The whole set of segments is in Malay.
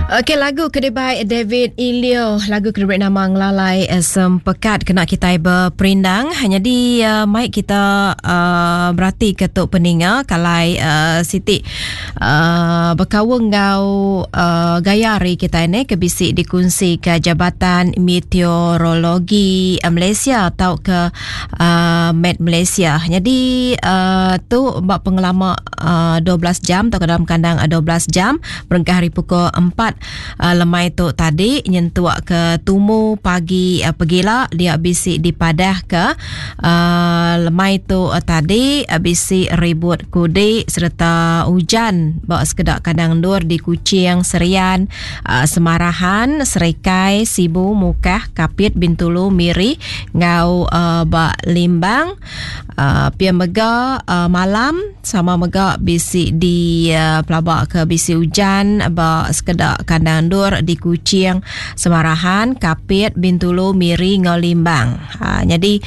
Okey, lagu kedai David Ilio, lagu kedai nama Ngelalai Sempekat kena kita berperindang. Hanya di mic kita berarti ketuk peninga kalai Siti berkawung ngau gayari kita ini kebisik dikunci ke Jabatan Meteorologi Malaysia atau ke Met Malaysia. Jadi tu buat pengelama 12 jam atau ke dalam kandang 12 jam berengkah hari pukul 4 lemai tu tadi nyentuh ke tumu pagi pegila dia bisik dipadah ke lemai tu tadi bisik ribut kudi serta hujan bawa sekedak kadang dur di Kuching, Serian, Semarahan, Serikai, Sibu, Mukah, Kapit, Bintulu, Miri, Ngau bak Limbang, Pia Mega malam sama Mega bisik di pelabak ke bisik hujan bak sekedak kandang dur di Kuching, Semarahan, Kapit, Bintulu, Miri, Ngau Limbang. Jadi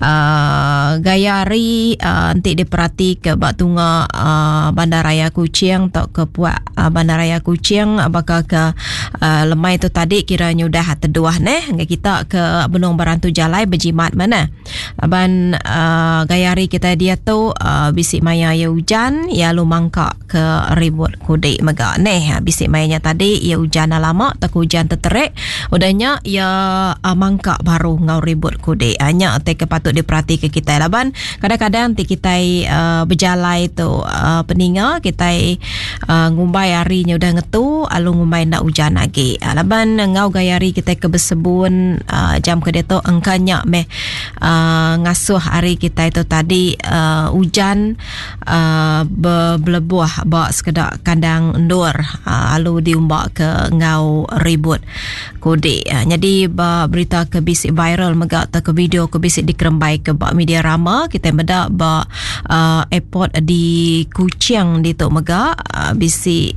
gayari nanti diperhati ke bak tunga Bandaraya Kuching atau ke puak Bandaraya Kuching bakal ke lemai tu tadi kiranya udah terduah kita ke Benung Barantu Jalai berjimat mana. Aban gayari kita dia tu bisik maya ya hujan ya lu mangkak ke ribut kudik mega bisik mayanya tadi ya hujan lama tak hujan terterik udahnya ya mangkak baru ngau ribut kudik hanya ke patut diperhati ke kita laban kadang-kadang kita berjalai tu peninga kita ngumbai harinya udah ngetu alu ngumbai nak hujan lagi laban ngau gayari kita ke bersebun jam ke deto angkanya ngasuh hari kita itu tadi hujan berlebuh bawa sekedak kandang endur alu diumbak ke ngau ribut kode. Jadi berita ke bisik viral megak atau ke video ke bisik dikerembai ke bak media rama kita medak bak airport di Kuching di tok megak bisik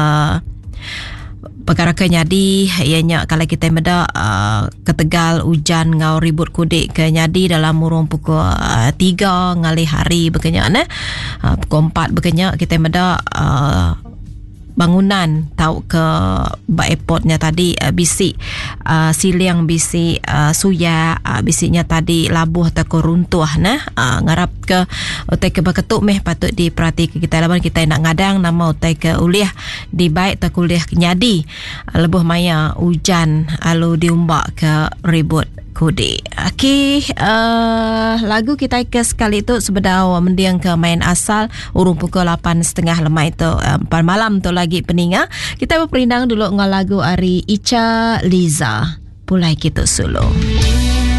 perkara kenyadi ianya kalau kita medak ke Tegal hujan ngau ribut kudik kenyadi dalam urung pukul 3 ngali hari berkenyak pukul 4 berkenyak kita medak bangunan tahu ke airportnya tadi bisik siliang bisik suya bisiknya tadi labuh atau runtuh ngarap ke utai ke berketuk patut diperhati ke kita laban kita nak ngadang nama utai ke uliah di baik atau kuliah kenyadi lebuh maya hujan lalu diumbak ke ribut kode. Okey, lagu kita ke sekali itu sebenarnya mendiang ke main asal urung pukul 8.30 lemai itu malam tu lagi peninga. Kita berperindang dulu dengan lagu Ari Icha Liza. Pulai kita solo.